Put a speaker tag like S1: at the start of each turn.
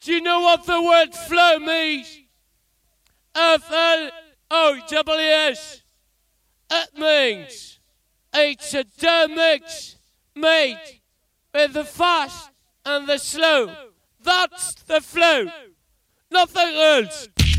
S1: Do you know what the word flow means? F-L-O-W-S. It means it's a dough mix made with the fast and the slow. That's the flow. Nothing else.